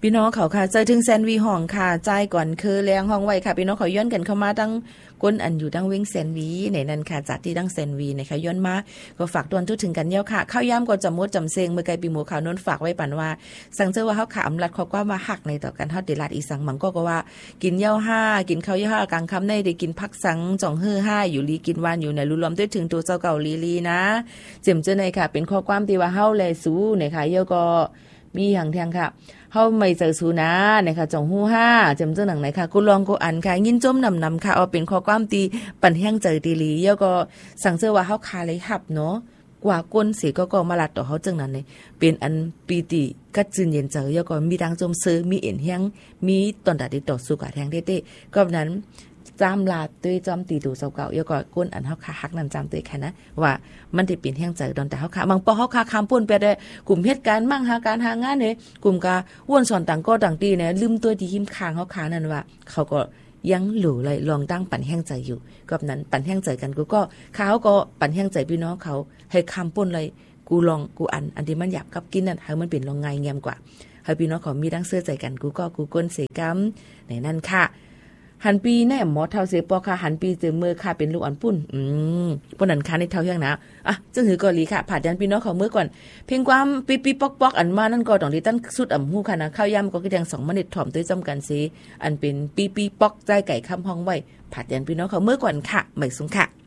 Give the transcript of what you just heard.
พี่น้องเขาค่ะเจอถึงแซนวีห้องค่ะจ่ายก่อนคือแรงห้องไว้ค่ะพี่น้องเขาย้อนกันเข้ามาตั้งก้นอันอยู่ตั้งวิ่งแซนวีในนั้นค่ะจัดที่ตั้งแซนวีนะคะย้อนมาก็ฝากตวนทุกถึงกันเย้าค่ะข้าวย่ำก็จำมดจำเซงเมื่อไกลปีหมูขาวนนฝากไว้ปั่นว่าสั่งเจอว่าเฮาขามรัดเขาก็มาหักในต่อกันเฮาติลาดอีสังมังก็ว่ากินเย้า5กินข้าวเย้า5กลางค่ำในได้กินผักสังจ่องฮื้อ5อยู่ลีกินวานอยู่ในรู้รวมด้วยถึงตัวเจ้าเก่าลีนะเจิมเจอในค่ะเป็นข้อความที่ว่าเฮาแลสู้นะคะเย้าก็มีอย่างเทียงค่ะเฮาไม่เจอสูนะนะคะจ่องฮู้5จำเจ้าหนังไหนค่ะกูลองกูอันค่ะยินจมนำค่ะเอาเป็นข้อความตีปั่นแห้งเจอตีลีเยาก็สั่งเสื้อว่าเฮาคาเลยหับเนาะกว่าก้นเสียก็มาลัดต่อเฮาจังนั้นเลยเป็นอันปีติกัดจืนเย็นเจอเยาก็มีดังจมซื้อมีเอ็นแห้งมีตอนดาติต่อสู้กับแทงเต้ๆก็นั้นจามลาด้วยจอมตีดูเจ้าเก่าเยาก็ก้นอันเฮาคาฮักนั่นจามตัวแค่นะว่ามันสิเป็นแห้งเจอตอนแต่เฮาคาบางปอเฮาคาคามป่นไปได้กลุ่มเหตุการณ์มั่งหาการหางานเนี่ยกลุ่มกาว่นสอนต่างก็ต่างตีเนี่ยลืมตัวที่หิมคางเฮาคานั่นว่าเขาก็ยังหลู่เลยลองตั้งปั่นแห้งใจอยู่กับนั้นปั่นแห้งใจกันกูก็เขาก็ปั่นแห้งใจพี่น้องเขาให้คำป่นเลยกูลองกูอันที่มันหยาบกับกินนั่นให้มันเป็นลองไงเงียมกว่าให้พี่น้องเขามีดังเสื้อใจกันกูก็กูก้นเสกัมในนั่นค่ะหันปีแน่หมอเท่าเสปอค่ะหันปีเจอมือค่ะเป็นลูกอันปุ่นปุ่นอันค่ะในเท่าเฮียงนะจึงหือกอลีค่ะผ่ายันพี่น้องเขาเมื่อก่อนเพียงความปีปอกอันมานั่นก็ต้องที่ตั้นสุดอ่ำหูค่ะนะข้าวยำก็คือแดง2มื้อถ่อมด้วยจำกันสิอันเป็นปีปอกใจไก่คำห้องไว้ผ่ายันพี่น้องเขาเมื่อก่อนค่ะไม่สูงค่ะ